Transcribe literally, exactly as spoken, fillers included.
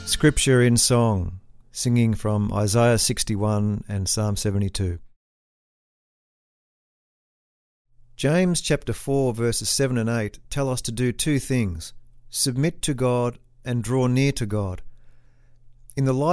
Scripture in Song, singing from Isaiah sixty-one and Psalm seventy-two. James chapter four verses seven and eight tell us to do two things: submit to God and draw near to God. In the light